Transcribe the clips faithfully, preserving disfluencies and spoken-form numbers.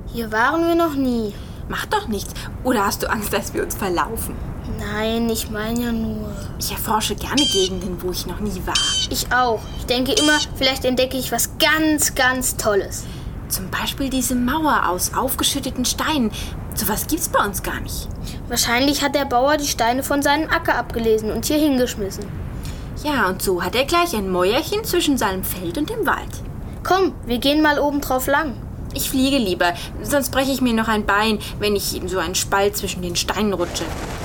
Hier waren wir noch nie. Macht doch nichts. Oder hast du Angst, dass wir uns verlaufen? Nein, ich meine ja nur... Ich erforsche gerne Gegenden, wo ich noch nie war. Ich auch. Ich denke immer, vielleicht entdecke ich was ganz, ganz Tolles. Zum Beispiel diese Mauer aus aufgeschütteten Steinen. Sowas gibt's bei uns gar nicht. Wahrscheinlich hat der Bauer die Steine von seinem Acker abgelesen und hier hingeschmissen. Ja, und so hat er gleich ein Mäuerchen zwischen seinem Feld und dem Wald. Komm, wir gehen mal oben drauf lang. Ich fliege lieber, sonst breche ich mir noch ein Bein, wenn ich in so einen Spalt zwischen den Steinen rutsche.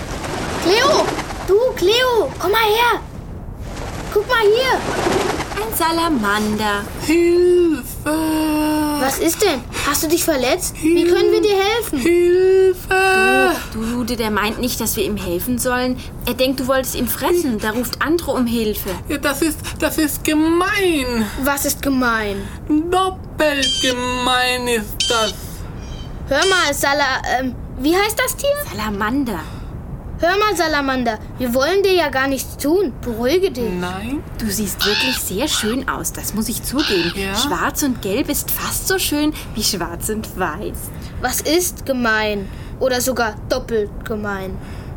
Cleo! Du, Cleo! Komm mal her! Guck mal hier! Ein Salamander. Hilfe! Was ist denn? Hast du dich verletzt? Wie können wir dir helfen? Hilfe! Du, Lude, der meint nicht, dass wir ihm helfen sollen. Er denkt, du wolltest ihn fressen. Da ruft Andro um Hilfe. Ja, das ist, das ist gemein. Was ist gemein? Doppelt gemein ist das. Hör mal, Sala... Ähm, wie heißt das Tier? Salamander. Hör mal, Salamander, wir wollen dir ja gar nichts tun. Beruhige dich. Nein? Du siehst wirklich sehr schön aus, das muss ich zugeben. Ja? Schwarz und Gelb ist fast so schön wie Schwarz und Weiß. Was ist gemein? Oder sogar doppelt gemein?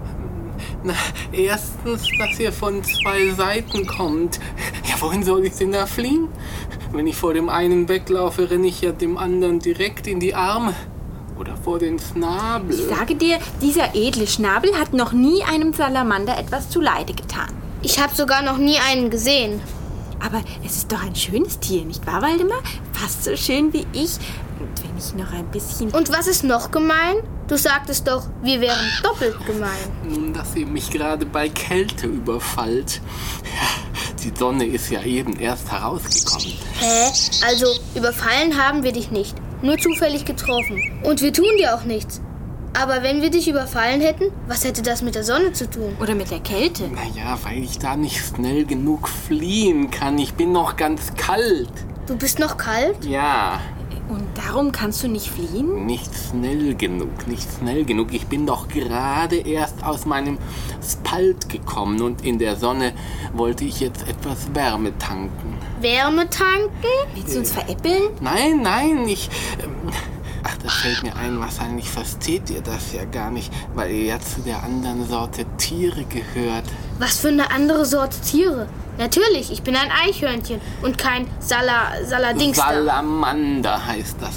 Na, erstens, dass ihr von zwei Seiten kommt. Ja, wohin soll ich denn da fliehen? Wenn ich vor dem einen weglaufe, renne ich ja dem anderen direkt in die Arme. Oder vor den Schnabel. Ich sage dir, dieser edle Schnabel hat noch nie einem Salamander etwas zuleide getan. Ich habe sogar noch nie einen gesehen. Aber es ist doch ein schönes Tier, nicht wahr, Waldemar? Fast so schön wie ich. Und wenn ich noch ein bisschen... Und was ist noch gemein? Du sagtest doch, wir wären doppelt gemein. Nun, dass ihr mich gerade bei Kälte überfallt. Ja, die Sonne ist ja eben erst herausgekommen. Hä? Also, überfallen haben wir dich nicht. Nur zufällig getroffen. Und wir tun dir auch nichts. Aber wenn wir dich überfallen hätten, was hätte das mit der Sonne zu tun? Oder mit der Kälte. Naja, weil ich da nicht schnell genug fliehen kann. Ich bin noch ganz kalt. Du bist noch kalt? Ja, Und darum kannst du nicht fliehen? nicht schnell genug, nicht schnell genug. Ich bin doch gerade erst aus meinem Spalt gekommen und in der Sonne wollte ich jetzt etwas Wärme tanken. Wärme tanken? Willst du uns veräppeln? Nein, nein, ich... Ähm, ach, das fällt mir ein, wahrscheinlich versteht ihr das ja gar nicht, weil ihr ja zu der anderen Sorte Tiere gehört. Was für eine andere Sorte Tiere? Natürlich, ich bin ein Eichhörnchen und kein Sala... Saladingster. Salamander heißt das.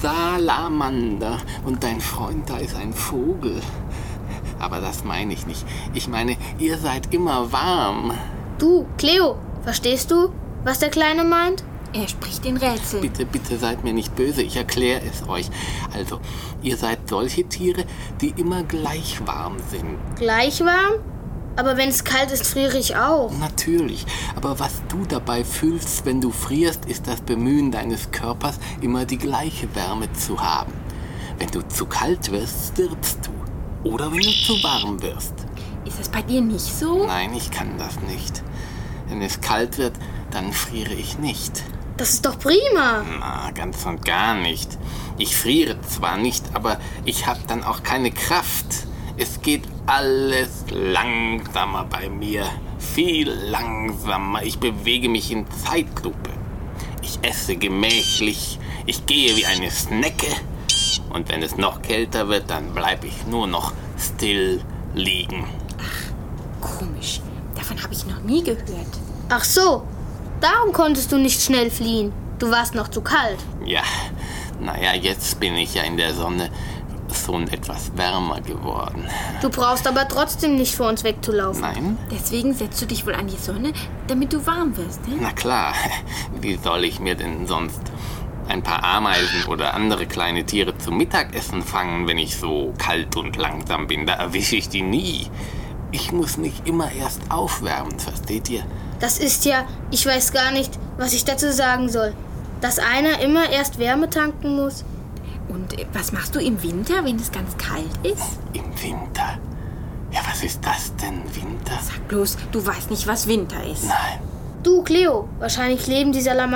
Salamander. Und dein Freund da ist ein Vogel. Aber das meine ich nicht. Ich meine, ihr seid immer warm. Du, Cleo, verstehst du, was der Kleine meint? Er spricht in Rätseln. Bitte, bitte seid mir nicht böse, ich erkläre es euch. Also, ihr seid solche Tiere, die immer gleich warm sind. Gleich warm? Aber wenn es kalt ist, friere ich auch. Natürlich, aber was du dabei fühlst, wenn du frierst, ist das Bemühen deines Körpers, immer die gleiche Wärme zu haben. Wenn du zu kalt wirst, stirbst du. Oder wenn du zu warm wirst. Ist das bei dir nicht so? Nein, ich kann das nicht. Wenn es kalt wird, dann friere ich nicht. Das ist doch prima. Na, ganz und gar nicht. Ich friere zwar nicht, aber ich habe dann auch keine Kraft. Es geht alles langsamer bei mir. Viel langsamer. Ich bewege mich in Zeitlupe. Ich esse gemächlich. Ich gehe wie eine Schnecke. Und wenn es noch kälter wird, dann bleibe ich nur noch still liegen. Komisch. Davon habe ich noch nie gehört. Ach so, darum konntest du nicht schnell fliehen. Du warst noch zu kalt. Ja, naja, jetzt bin ich ja in der Sonne schon etwas wärmer geworden. Du brauchst aber trotzdem nicht vor uns wegzulaufen. Nein? Deswegen setzt du dich wohl an die Sonne, damit du warm wirst, ne? Na klar, wie soll ich mir denn sonst ein paar Ameisen oder andere kleine Tiere zum Mittagessen fangen, wenn ich so kalt und langsam bin? Da erwische ich die nie. Ich muss mich immer erst aufwärmen, versteht ihr? Das ist ja, ich weiß gar nicht, was ich dazu sagen soll. Dass einer immer erst Wärme tanken muss. Und äh, was machst du im Winter, wenn es ganz kalt ist? Im Winter? Ja, was ist das denn, Winter? Sag bloß, du weißt nicht, was Winter ist. Nein. Du, Cleo, wahrscheinlich leben die Salamander